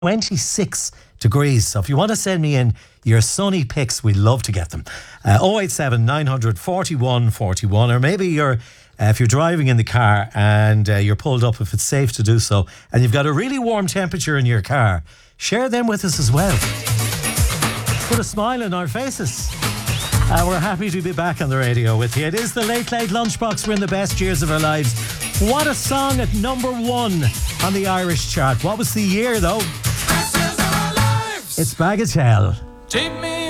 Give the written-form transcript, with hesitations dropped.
26 degrees. So if you want to send me in your sunny pics, we'd love to get them. 087 900 41 41, or maybe if you're driving in the car and you're pulled up, if it's safe to do so, and you've got a really warm temperature in your car, share them with us as well. Put a smile on our faces. We're happy to be back on the radio with you. It is the Late Late Lunchbox. We're in the best years of our lives. What a song at number 1 on the Irish chart. What was the year though? It's Bagatelle. Take me